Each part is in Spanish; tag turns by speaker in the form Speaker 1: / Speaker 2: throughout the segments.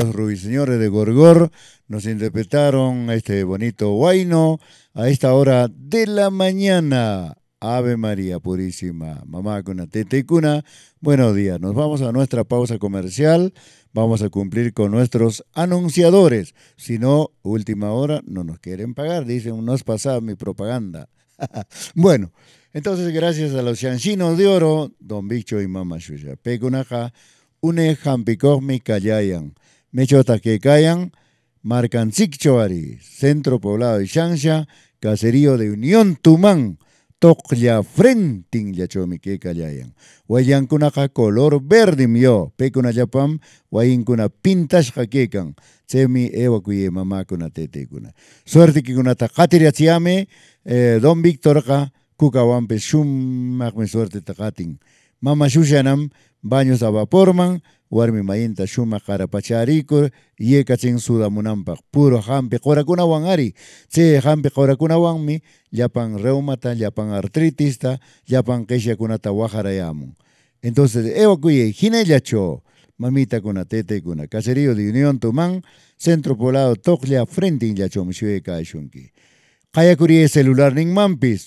Speaker 1: amigos ruiseñores de Gorgor nos interpretaron este bonito huayno a esta hora de la mañana. Ave María Purísima, mamá cuna, tete cuna, buenos días. Nos vamos a nuestra pausa comercial, vamos a cumplir con nuestros anunciadores. Si no, última hora, no nos quieren pagar, dicen, no es pasada mi propaganda. Bueno, entonces gracias a los chanchinos de oro, don Bicho y mamá Xuya, pecunaja, une jampicosmi callayan, mechota que cayan, marcan Chicchoari, centro poblado de Xanxa, caserío de Unión Tumán, Tokya Frentin yachomi que callayan. Wayan kunaka color verde mio, pecuna yapam, wayin kuna pintas jaquecan, semi ewa kuye mamá kuna tete kuna. Suerte que kuna takatiriachiame, don Víctor ka, kukawampe shumak me suerte takatin. Mama Shushanam, baños a vaporman, warmi mayinta shuma karapacharikur, yekachin sudamunampak, puro hampe korakunawan ari, che hampe korakunawan mi, yapan reumata, yapan artritista, yapan kesha kunata wajarayamun. Entonces, ewa kuye, hinellacho, mamita kuna tete kuna, caserío de Unión Tumán, centro poblado Toklia, frente in yachom shueka shunki. Kayakuri celular ning mampis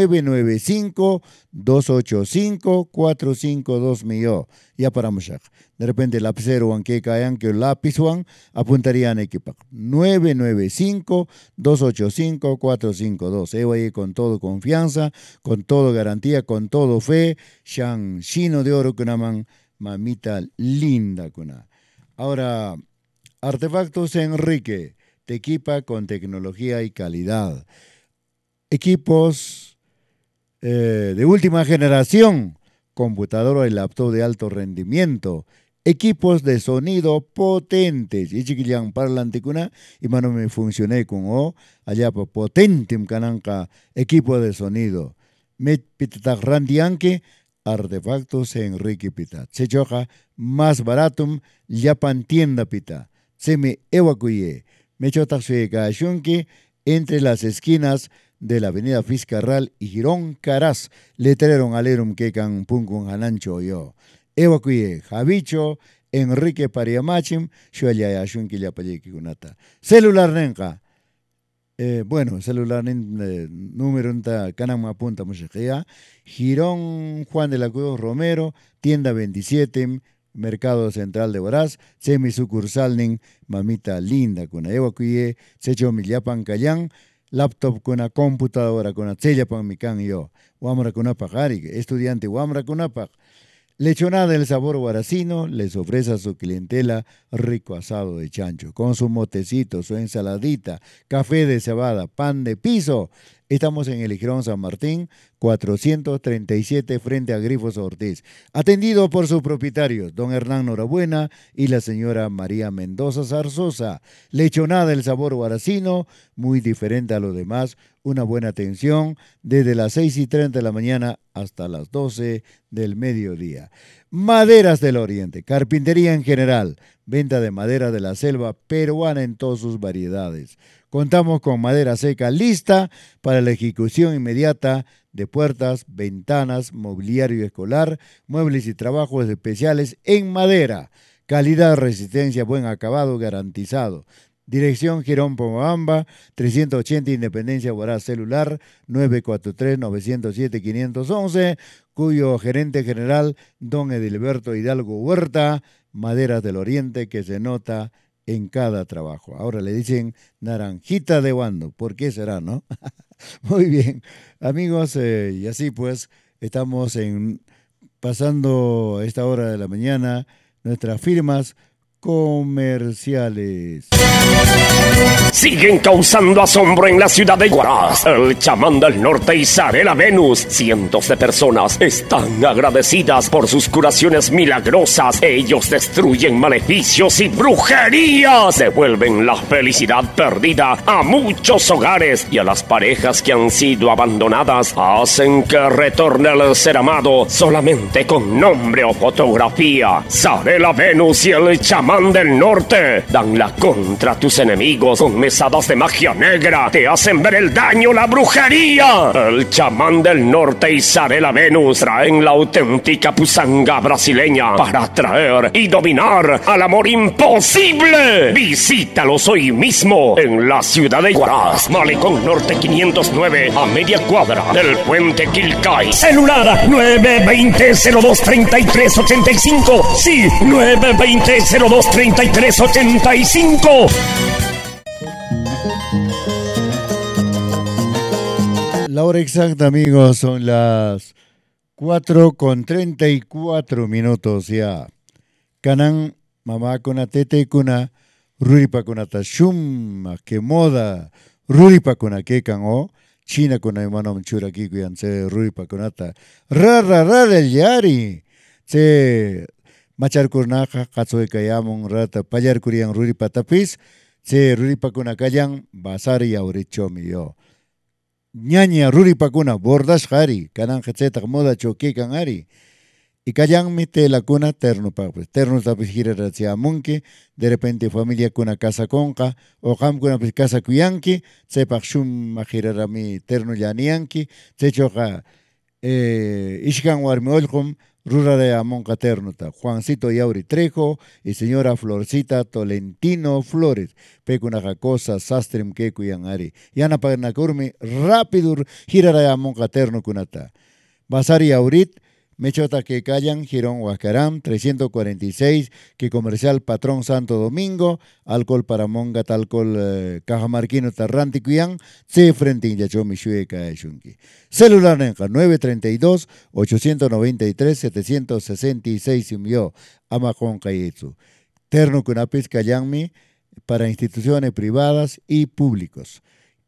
Speaker 1: 995-285-452 millo. Ya paramos ya. De repente lapicero wan que cayan que lápiz wan apuntarían equipa. 995-285-452. Ewa con todo confianza, con todo garantía, con todo fe. Shan chino de oro kunaman mamita linda kuna. Ahora, Artefactos Enrique. Te equipa con tecnología y calidad. Equipos de última generación, computadora y laptop de alto rendimiento, equipos de sonido potentes. Y chiquillan parlanticuna y mano me funcioné con o allá potentim cananca equipo de sonido. Me pitatak randianque Artefactos Enrique pita. Se choja más baratum yapan tienda pita. Se me evacuye. Mechotaxueca Shunki, entre las esquinas de la avenida Fiscarral y Girón Caraz, letrero alerum quecan punkun hanancho yo. Evacuye, Javicho, Enrique Pariamachim, Shuaya Shunki Yapayeki Kunata. Celular Nenka. Celular número unta Canama Punta Mushekea, Girón Juan de la Cruz Romero, tienda 27, Mercado Central de Huaraz, semi sucursal nin mamita linda kuna ewa kuye, secho milyapan kayang, laptop kuna computadora kuna tsellapan mikan yo, wamra kuna pagari, estudiante wamra kuna pag. Lechonada del sabor huaracino les ofrece a su clientela rico asado de chancho, con su motecito, su ensaladita, café de cebada, pan de piso. Estamos en el Girón San Martín, 437 frente a Grifos Ortiz. Atendido por sus propietarios, don Hernán Norabuena y la señora María Mendoza Zarzosa. Lechonada del sabor huaracino, muy diferente a lo demás. Una buena atención desde las 6:30 de la mañana hasta las 12 del mediodía. Maderas del Oriente, carpintería en general, venta de madera de la selva peruana en todas sus variedades. Contamos con madera seca lista para la ejecución inmediata de puertas, ventanas, mobiliario escolar, muebles y trabajos especiales en madera. Calidad, resistencia, buen acabado garantizado. Dirección Girón Pomabamba, 380 Independencia Huaraz, celular 943-907-511, cuyo gerente general, don Edilberto Hidalgo Huerta, Maderas del Oriente, que se nota en cada trabajo. Ahora le dicen naranjita de Wando, ¿por qué será, no? Muy bien, amigos, y así pues estamos pasando a esta hora de la mañana nuestras firmas comerciales.
Speaker 2: Siguen causando asombro en la ciudad de Huaraz. El chamán del norte Isabela Venus. Cientos de personas están agradecidas por sus curaciones milagrosas. Ellos destruyen maleficios y brujerías. Devuelven la felicidad perdida a muchos hogares y a las parejas que han sido abandonadas. Hacen que retorne el ser amado solamente con nombre o fotografía. Isabela Venus y el chamán chamán del norte. Dan la contra a tus enemigos con mesadas de magia negra. Te hacen ver el daño, la brujería. El chamán del norte y Zarela Venus traen la auténtica pusanga brasileña para atraer y dominar al amor imposible. Visítalos hoy mismo en la ciudad de Huaraz, Malecón Norte 509, a media cuadra del puente Quilcay. Celular 920-02-3385. Sí, 920-02-3385.
Speaker 1: La hora exacta, amigos, son las 4:34 ya. Kanan mamá kuna tete kuna ruripa kuna tashum que moda ruripa kuna que kan o China kuna imano mchura kiku yan se ruripa kuna ta ra del yari se machar kurnaja katsoy kayamun rata payar kuriyan ruripa tapis se ruripa kuna kayan basari yaurichomi yo ñaña ruripakuna bordas hari kanan jeteta moda choque kan hari y kayan mite la cuna terno pues terno tapis gira munki de repente familia kuna casa conca o ham kuna pues casa kuyanki se pakshum majirara mi terno yanianki se choca ishkan warmi olkum Rura de Amonca Ternota, Juancito Yauri Trejo y señora Florcita Tolentino Flores, Pecuna Jacosa, Sastrim Kekuyan Ari, Yana Pagnakurmi, rápido girara de Amonca Terno Kunata. Basari Aurit, Mechota que callan, Girón Huascarán, 346, que comercial Patrón Santo Domingo, alcohol para monga, alcohol Cajamarquino Tarranti Cuyan, se frente in Yachomi Shueka Shunki. Celular Nenja 932-893-766 Simio, Amacón Cayetsu. Terno Kunapis Callanmi para instituciones privadas y públicos.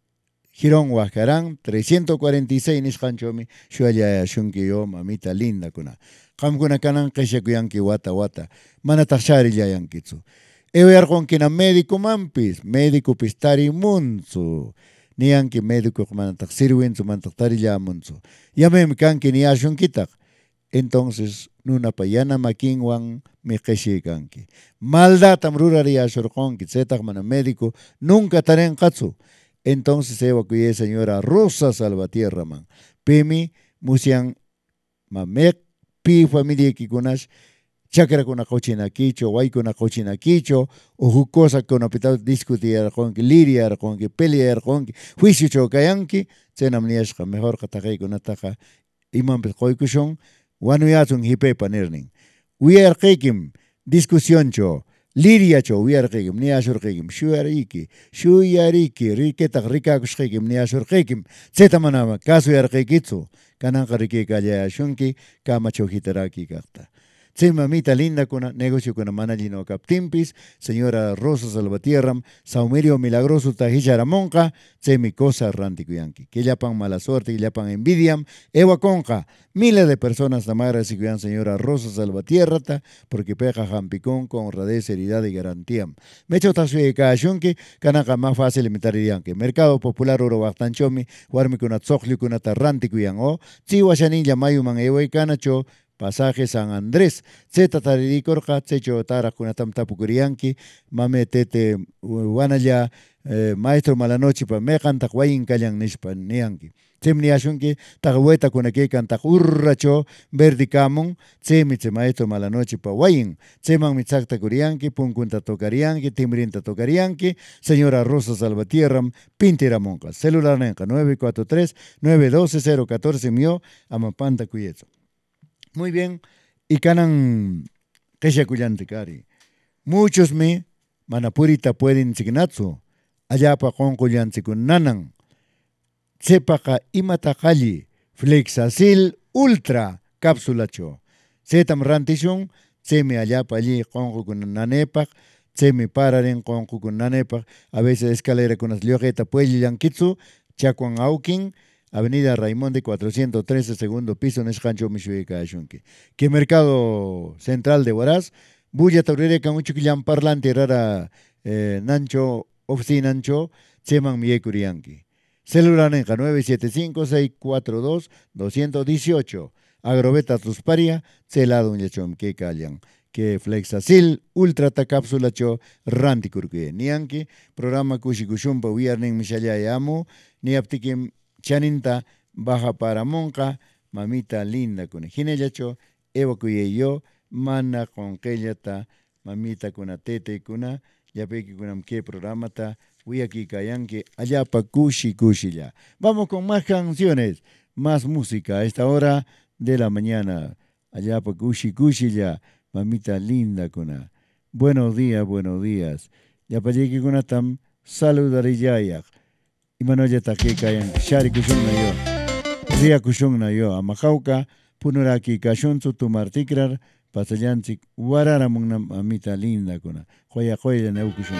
Speaker 1: Girón Huascarán, 346 Nishanchomi, Shuaya Shunki yo, mamita linda kuna. Kamkuna kanan Keshakuyanki wata, Manatashari Yayankitsu. Ever con quien médico mampis, médico pistari munzu. Nianki médico manatak sirwin su mantaktari ya munzu. Yamem kanki ni ashunkitak. Entonces, nuna payana makinwan mi kanki. Malda tamrurari ashurkonki, zetak mana médico, nunca taren katsu. Entonces evacué señora Rosa Salvatierra man. Pemi musian mamek pi familia kikunash chakra kuna cochina quicho, guay kuna cochina quicho, o cosa con apetito discutir con que liria con que pelear con que juicio chocayanki, cenamniashka mejor katakay kuna taka imam pekoikushon, wanuyatun hipe panerning. We are kekim discusión cho. Liria cho wiarqekim ni ashurqekim shuyariki riketaq rikakushqekim ni ashurqekim zetamanama kasu yarqeykitsu kananqa rikaykallashunki kamacho hitaraki kaqta. Tse mamita linda kuna negocio kuna manallino kaptimpis, señora Rosa Salvatierram, Saumerio Milagroso Tajillaramonca, tse mi cosa rantikuyanki. Que llapan mala suerte, que llapan envidiam, ewa conca, miles de personas tamaras y cuyan señora Rosa Salvatierrata, porque peja jampicón con honradez, seriedad y garantía. Mecho tasue kashunki, kanaka más fácil imitariyanki. Mercado Popular Oro Bachtanchomi, warmi kuna tzohli kuna tarrantikuyan o, tsi washanilla mayuman ewa y canacho, Pasaje San Andrés, Zeta Taririkorka, Tsecho Tara Kunatam Tapukurianki, Mame Tete Wanaya, Maestro Malanoche, pa Mekan Takwayin Kayan Nishpan Nianki. Temniashunki, Tahueta Kunakekan Takurracho, Verdi Kamon, Tsemitze Maestro Malanoche pa Wayin, Tseman Mitzakta Kurianki, Punkunta Tokarianki, Timrinta Tokarianki, Señora Rosa Salvatierram, Pintiramonca, Celular Nenka 943-912-014 Mio, Amapanta Cuyezo. Muy bien, y canan Keshakuyantikari. Muchos me manapurita pueden signatsu, allá pa con nanan. Sepaka imatakali, Flexacil Ultra cápsula cho. Zetam rantishun, semi allá pa allí con nanepak, semi pararen con nanepak, a veces escalera con las liojeta puelli yankitsu, chacuan aukin, Avenida Raimonde 413, segundo piso, Neshancho Mishueca Shunki. Que Mercado Central de Huaraz, Bulla Taurere Camuchuquillan Parlante Rara Nancho, Oficina Nancho, Cheman Miekurianki. Celular Nenja 975-642-218. Agrobeta Tusparia, Celado Yachom, que callan. que Flexacil ultrata cápsula cho rantikurque. Nianki programa kushikushumpa viernes mishallaya ni aptikim chaninta baja para monka mamita linda con hinellacho evacuye yo mana con kellata mamita kuna tete kuna yapeki kunam que programa ta aquí kayanke allapa kushikushilla. Vamos con más canciones, más música a esta hora de la mañana. Allapa kushikushilla. Mamita linda kuna. Buenos días, buenos días. Ya para llegar con tam saludariyayak. Imanoya taquecayan. Shari kushon na yo. Ria kushon na yo. Amajauca. Punuraki kashon tumartikrar. Pasayanchik. Warara mamita linda kuna. Joya joya na kushon.